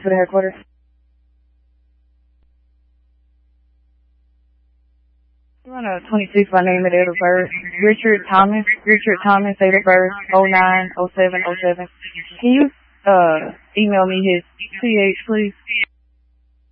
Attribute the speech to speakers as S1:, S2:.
S1: to the headquarters. 26 by name and date of birth. Richard Thomas, date of birth, 09/07/07. Can you email me his PH, please?